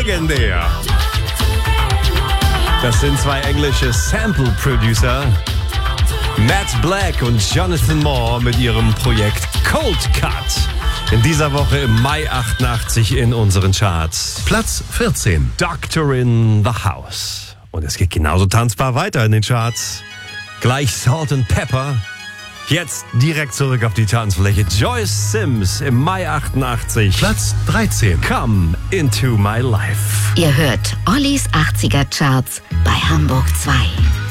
legendär. Das sind zwei englische Sample-Producer, Matt Black und Jonathan Moore mit ihrem Projekt Cold Cut. In dieser Woche im Mai 88 in unseren Charts. Platz 14. Doctor in the House. Und es geht genauso tanzbar weiter in den Charts. Gleich Salt and Pepper. Jetzt direkt zurück auf die Tanzfläche. Joyce Sims im Mai 88. Platz 13. Come into my life. Ihr hört Ollis 80er Charts bei Hamburg 2.